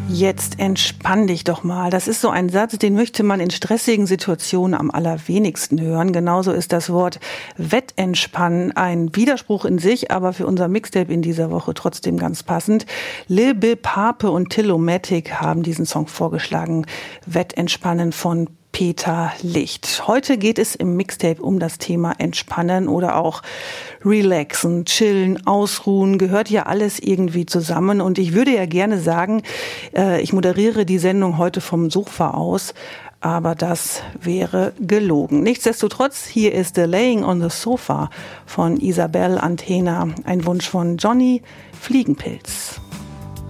Jetzt entspann dich doch mal. Das ist so ein Satz, den möchte man in stressigen Situationen am allerwenigsten hören. Genauso ist das Wort Wettentspannen ein Widerspruch in sich, aber für unser Mixtape in dieser Woche trotzdem ganz passend. Lil Bill Pape und Tillomatic haben diesen Song vorgeschlagen. Wettentspannen von Peter Licht. Heute geht es im Mixtape um das Thema Entspannen oder auch Relaxen, Chillen, Ausruhen, gehört ja alles irgendwie zusammen. Und ich würde ja gerne sagen, ich moderiere die Sendung heute vom Sofa aus, aber das wäre gelogen. Nichtsdestotrotz, hier ist The Laying on the Sofa von Isabel Antena, ein Wunsch von Johnny Fliegenpilz.